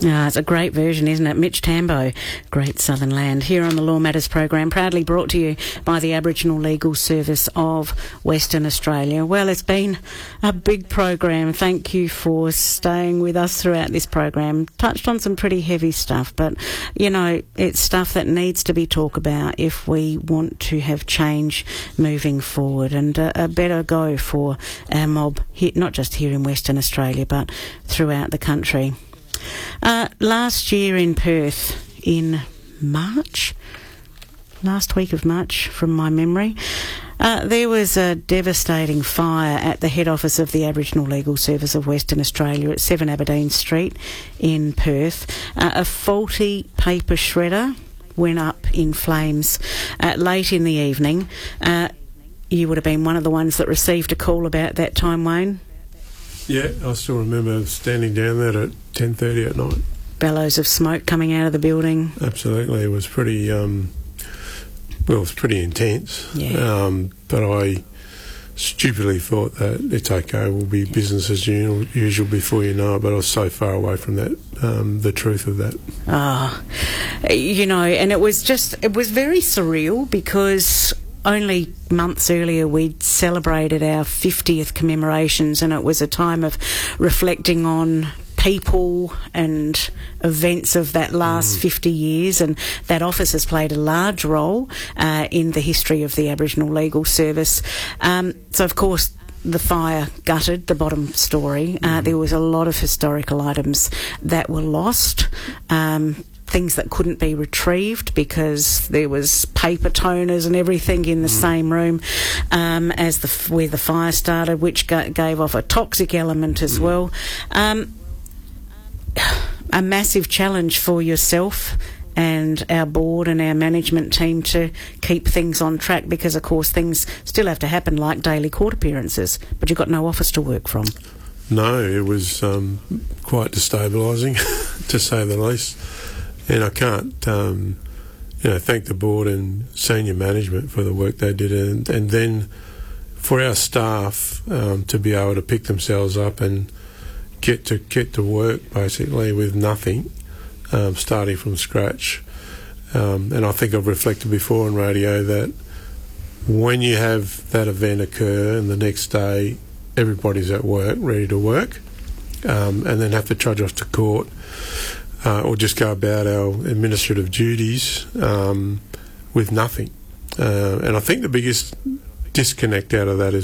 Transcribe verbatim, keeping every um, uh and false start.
Ah, it's a great version, isn't it? Mitch Tambo, Great Southern Land, here on the Law Matters program, proudly brought to you by the Aboriginal Legal Service of Western Australia. Well, it's been a big program. Thank you for staying with us throughout this program. Touched on some pretty heavy stuff, but, you know, it's stuff that needs to be talked about if we want to have change moving forward, and a, a better go for our mob, here, not just here in Western Australia, but throughout the country. Uh, last year in Perth, in March, last week of March from my memory, uh, there was a devastating fire at the head office of the Aboriginal Legal Service of Western Australia at seven Aberdeen Street in Perth. Uh, a faulty paper shredder went up in flames uh, late in the evening. Uh, you would have been one of the ones that received a call about that time, Wayne? Yeah, I still remember standing down there at ten thirty at night. Bellows of smoke coming out of the building. Absolutely, it was pretty. Um, well, it was pretty intense. Yeah. Um, but I stupidly thought that it's okay. We'll be business as usual before you know it. But I was so far away from that, um, the truth of that. Ah, oh, you know, and it was just it was very surreal because only months earlier we'd celebrated our fiftieth commemorations, and it was a time of reflecting on people and events of that last mm. fifty years, and that office has played a large role uh, in the history of the Aboriginal Legal Service. Um, so, of course, the fire gutted the bottom story. Uh, mm. There was a lot of historical items that were lost. Um, things that couldn't be retrieved because there was paper toners and everything in the mm. same room um, as the where the fire started, which ga- gave off a toxic element as mm. well. Um, a massive challenge for yourself and our board and our management team to keep things on track because, of course, things still have to happen like daily court appearances, but you've got no office to work from. No, it was um, quite destabilising, to say the least. And I can't, um, you know, thank the board and senior management for the work they did, and, and then for our staff um, to be able to pick themselves up and get to get to work basically with nothing, um, starting from scratch. Um, and I think I've reflected before on radio that when you have that event occur and the next day everybody's at work, ready to work, um, and then have to trudge off to court, Uh, or just go about our administrative duties um, with nothing. Uh, and I think the biggest disconnect out of that is